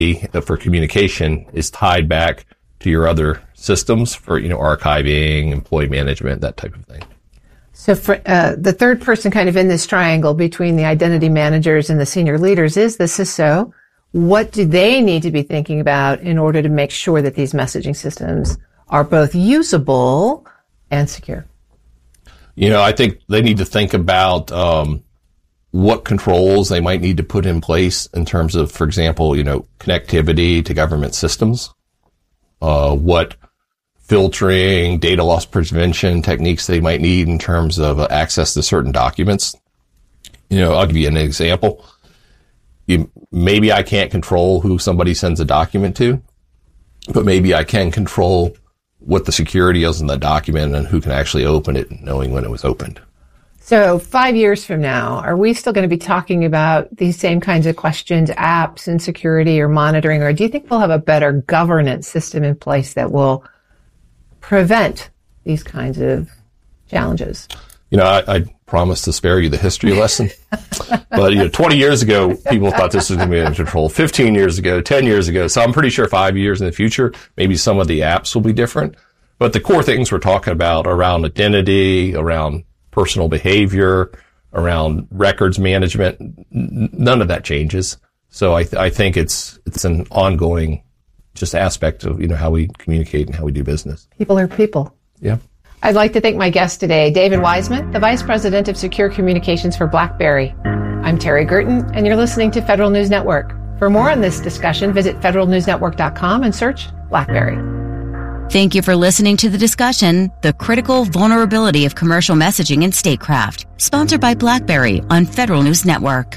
for communication is tied back to your other systems for, archiving, employee management, that type of thing. So for the third person kind of in this triangle between the identity managers and the senior leaders is the CISO. What do they need to be thinking about in order to make sure that these messaging systems are both usable and secure? I think they need to think about what controls they might need to put in place in terms of, for example, connectivity to government systems, what filtering, data loss prevention techniques they might need in terms of access to certain documents. I'll give you an example. Maybe I can't control who somebody sends a document to, but maybe I can control what the security is in the document and who can actually open it, knowing when it was opened. So 5 years from now, are we still going to be talking about these same kinds of questions, apps and security or monitoring, or do you think we'll have a better governance system in place that will prevent these kinds of challenges? I promised to spare you the history lesson, but 20 years ago, people thought this was going to be under control. 15 years ago, 10 years ago. So I'm pretty sure 5 years in the future, maybe some of the apps will be different. But the core things we're talking about around identity, around personal behavior, around records management, none of that changes. So I think it's an ongoing just aspect of, how we communicate and how we do business. People are people. Yeah. I'd like to thank my guest today, David Wiseman, the Vice President of Secure Communications for BlackBerry. I'm Terry Gerton, and you're listening to Federal News Network. For more on this discussion, visit federalnewsnetwork.com and search BlackBerry. Thank you for listening to the discussion, The Critical Vulnerability of Commercial Messaging in Statecraft, sponsored by BlackBerry on Federal News Network.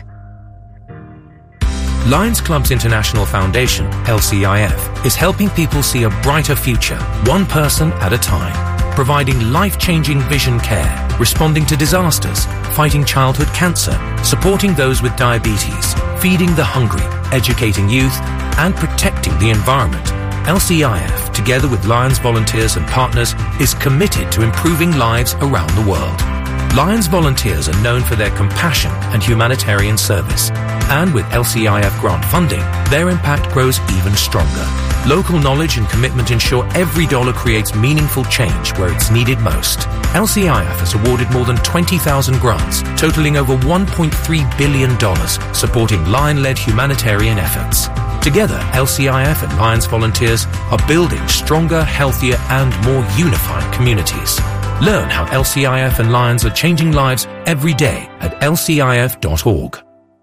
Lions Clubs International Foundation, LCIF, is helping people see a brighter future, one person at a time. Providing life-changing vision care, responding to disasters, fighting childhood cancer, supporting those with diabetes, feeding the hungry, educating youth, and protecting the environment. LCIF, together with Lions volunteers and partners, is committed to improving lives around the world. Lions volunteers are known for their compassion and humanitarian service. And with LCIF grant funding, their impact grows even stronger. Local knowledge and commitment ensure every dollar creates meaningful change where it's needed most. LCIF has awarded more than 20,000 grants, totaling over $1.3 billion, supporting Lion-led humanitarian efforts. Together, LCIF and Lions volunteers are building stronger, healthier, and more unified communities. Learn how LCIF and Lions are changing lives every day at lcif.org.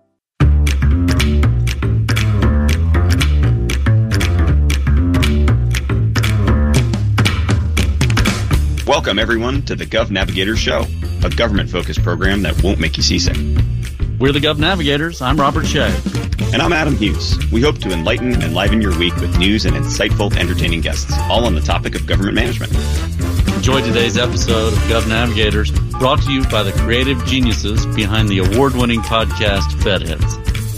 Welcome, everyone, to the Gov Navigators Show, a government-focused program that won't make you seasick. We're the Gov Navigators. I'm Robert Shea. And I'm Adam Hughes. We hope to enlighten and enliven your week with news and insightful, entertaining guests, all on the topic of government management. Enjoy today's episode of Gov Navigators, brought to you by the creative geniuses behind the award-winning podcast FedHeads.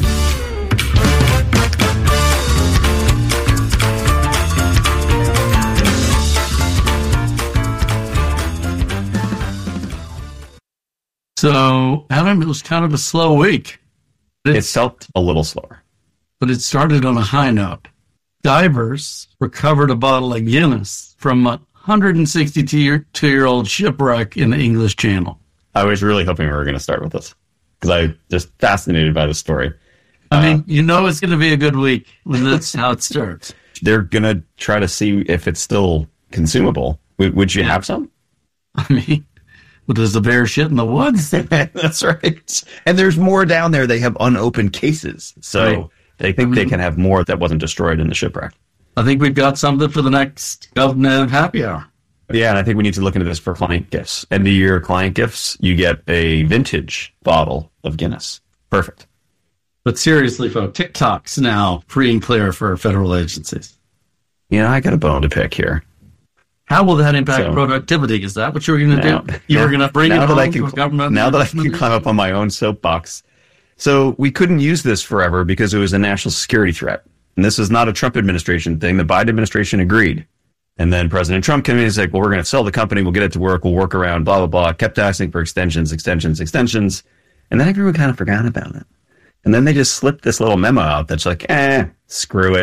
So, Adam, it was kind of a slow week. It felt a little slower. But it started on a high note. Divers recovered a bottle of Guinness from a 162-year-old shipwreck in the English Channel. I was really hoping we were going to start with this, because I'm just fascinated by the story. I mean, it's going to be a good week when that's how it starts. They're going to try to see if it's still consumable. Would you have some? I mean... Well, does the bear shit in the woods? That's right. And there's more down there. They have unopened cases. So they think they can have more that wasn't destroyed in the shipwreck. I think we've got something for the next GovNav happy hour. Yeah, and I think we need to look into this for client gifts. End of year client gifts, you get a vintage bottle of Guinness. Perfect. But seriously, folks, TikTok's now free and clear for federal agencies. I got a bone to pick here. How will that impact productivity? Is that what you were going to do? You were going to bring it home to government? Now that I can climb up on my own soapbox. So we couldn't use this forever because it was a national security threat. And this is not a Trump administration thing. The Biden administration agreed. And then President Trump came in and was like, well, we're going to sell the company. We'll get it to work. We'll work around, blah, blah, blah. Kept asking for extensions. And then everyone kind of forgot about it. And then they just slipped this little memo out that's like, screw it.